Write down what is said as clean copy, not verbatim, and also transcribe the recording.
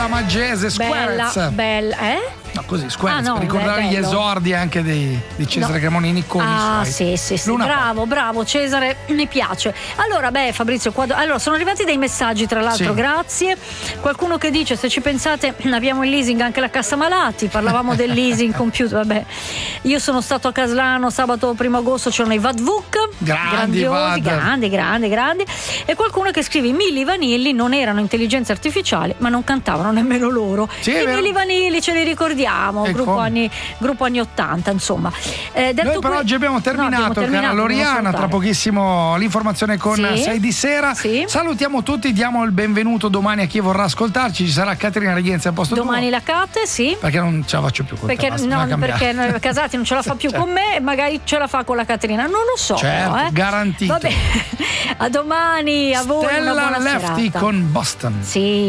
Maggese, Squarez. Bella, No, così, Squarez, no, per ricordare gli bello. esordi anche di Cesare Cremonini con i suoi. Sì, Luna bravo Cesare, mi piace. Allora, Fabrizio, allora sono arrivati dei messaggi, tra l'altro, Sì. grazie. Qualcuno che dice: se ci pensate, abbiamo il leasing anche la cassa malati, parlavamo del leasing computer, vabbè. Io sono stato a Caslano sabato 1 agosto, c'erano i Vadvuk, grandiosi, grandi. E qualcuno che scrive: i Milli Vanilli non erano intelligenze artificiali, ma non cantavano nemmeno loro. Sì, I Milli Vanilli ce li ricordiamo, gruppo anni 80, insomma. Noi per oggi abbiamo terminato, cara Loriana. Tra pochissimo l'informazione con 6 di sera. Sì. Salutiamo tutti, diamo il benvenuto domani a chi vorrà ascoltarci. Ci sarà Caterina Regenzi a posto domani tuo. la Cate, sì. Perché non ce la faccio più con te, perché noi Casati non ce la fa più con me, e magari ce la fa con la Caterina, non lo so. Certo, garantito. Vabbè, a domani, a voi Stella una buona Lefty serata. con Boston. Sì.